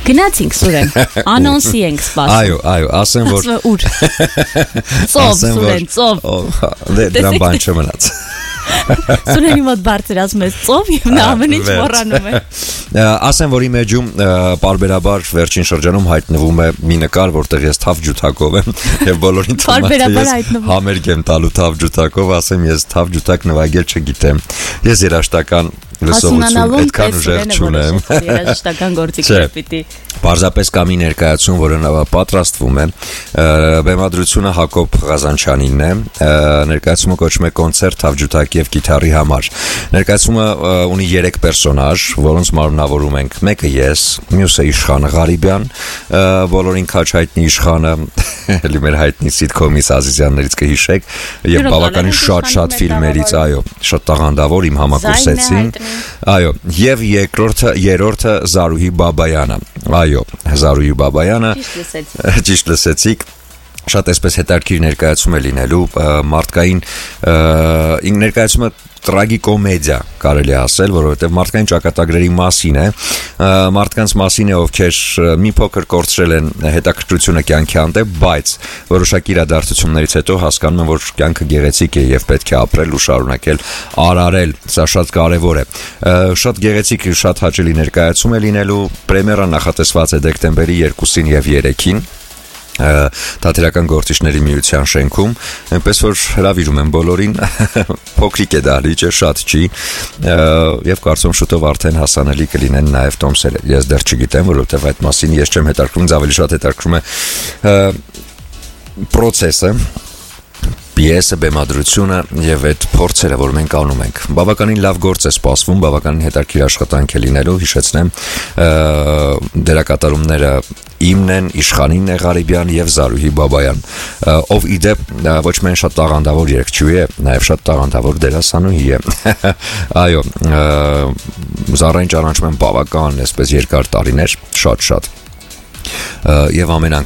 Գնացինք Սուրեն, անոնսի ենք սպասում։ Այո, ասեմ որ Ուր։ Ծով, Սուրեն, ծով։ Դրան բան չմնաց։ Սուրենի մոտ բարձր ասում ես ծով եւ նա ամեն ինչ մոռանում է։ Ասեմ որ իմ էջում պարբերաբար վերջին շրջանում հայտնվում է մի նկար, որտեղ ես թավ ջութակով եմ եւ բոլորին թվում է համերգ եմ տալու թավ ջութակով, ասեմ ես թավ ջութակ նվագել չգիտեմ։ Ես երաշտական լսողություն այդքան ուժեղ չունեմ։ Երաշտական գործիքներ պիտի։ Պարզապես կա մի ներկայացում, որը պատրաստվում է։ Բեմադրությունը Հակոբ Ղազանչյանինն է։ Ներկայացումը կոչվում է կոնցերտ թավ ջութակի եւ գիտարի համար։ Ներկայացումը ունի 3 պերսոնաժ, որոնց մարմնավորում ենք մեկը ես, մյուսը Իշխանը Ղարիբյան, բոլորին քաչ հայտնի Իշխանը, էլի մեր հայտնի սիթքոմից Ազիզյաններից կհիշեք, եւ բավականին շատ ֆիլմերից, այո, շատ տաղանդավոր իմ համակուրսեցին։ Այո, եւ երրորդը Զարուհի Բաբայանը։ Այո, Զարուհի Բաբայանը։ Ճիշտ լսեցիք։ Շատ այսպես հետաքրքիր ներկայացում է լինելու մարդկային ներկայացումը տրագիկոմեդիա կարելի ասել, որովհետև մարդկային ճակատագրերի մասին է, մարդկանց մասին է, ովքեր մի փոքր կորցրել են հետաքրքրությունը կյանքի հանդեպ, բայց որոշակի իրադարձություններից հետո հասկանում են, որ կյանքը գեղեցիկ է եւ պետք է ապրել ու շարունակել արարել, սա շատ կարեւոր է։ Շատ գեղեցիկ, շատ հաճելի ներկայացում է լինելու, պրեմիերան նախատեսված է դեկտեմբերի 2-ին եւ 3-ին Թատերական գործիչների միության շենքում, այնպես որ հրավիրում եմ բոլորին, փոքրիկ է դահլիճը, շատ չի, եւ կարծում շուտով արդեն հասանելի կլինեն նաեւ տոմսերը։ Ես դեռ չգիտեմ, որովհետեւ այդ մասին ես չեմ հետաքրքրում, ինձ ավելի շատ հետաքրքրում է process-ը, պիեսը, բեմադրությունը եւ այդ փորձերը, որ մենք անում ենք։ Բավականին լավ գործ է սպասվում, բավականին հետաքրքիր աշխատանք է լինելու, հիշեցնեմ, դերակատարումները իմն են, Իշխանին Ղարիբյան եւ Զարուհի Բաբայան, ով իդեպ ոչ միայն շատ տաղանդավոր երգչուհի է, նաեւ շատ տաղանդավոր դերասանուհի է։ Այո, Զարային ճանաչում եմ բավական, այսպես երկար տարիներ, շատ եւ ամեն